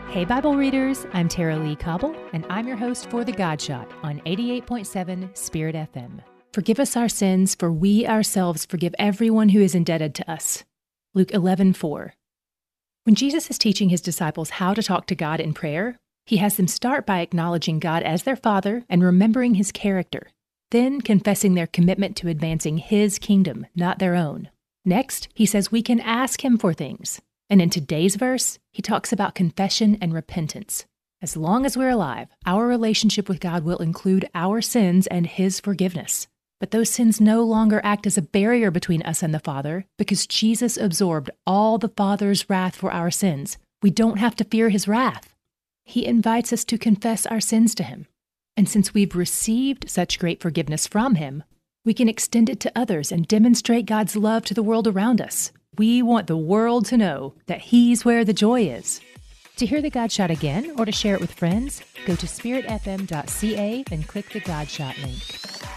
Hey, Bible readers, I'm Tara Lee Cobble, and I'm your host for The God Shot on 88.7 Spirit FM. Forgive us our sins, for we ourselves forgive everyone who is indebted to us. Luke 11:4. When Jesus is teaching his disciples how to talk to God in prayer, he has them start by acknowledging God as their Father and remembering his character, then confessing their commitment to advancing his kingdom, not their own. Next, he says we can ask him for things. And in today's verse, he talks about confession and repentance. As long as we're alive, our relationship with God will include our sins and his forgiveness. But those sins no longer act as a barrier between us and the Father, because Jesus absorbed all the Father's wrath for our sins. We don't have to fear his wrath. He invites us to confess our sins to him. And since we've received such great forgiveness from him, we can extend it to others and demonstrate God's love to the world around us. We want the world to know that he's where the joy is. To hear The God Shot again or to share it with friends, go to spiritfm.ca and click the God Shot link.